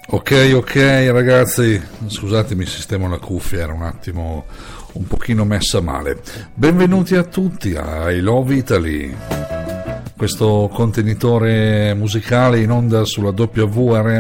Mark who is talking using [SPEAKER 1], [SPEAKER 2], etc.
[SPEAKER 1] Ok ragazzi, scusatemi, sistemo la cuffia, era un attimo un pochino messa male. Benvenuti a tutti a I Love Italy, questo contenitore musicale in onda sulla WRM